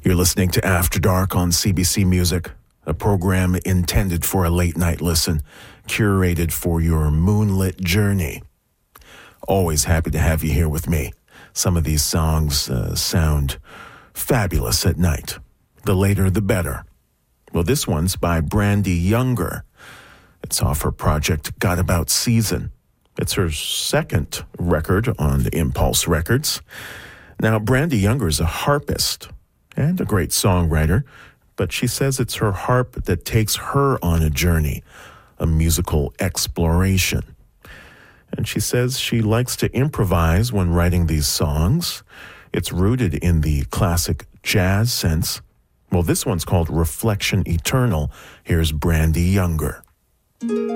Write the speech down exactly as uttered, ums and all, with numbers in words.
You're listening to After Dark on C B C Music, a program intended for a late-night listen, curated for your moonlit journey. Always happy to have you here with me. Some of these songs uh, sound fabulous at night. The later, the better. Well, this one's by Brandy Younger. It's off her project Got About Season. It's her second record on Impulse Records. Now, Brandy Younger is a harpist and a great songwriter, but she says it's her harp that takes her on a journey, a musical exploration. And she says she likes to improvise when writing these songs. It's rooted in the classic jazz sense. Well, this one's called Reflection Eternal. Here's Brandy Younger.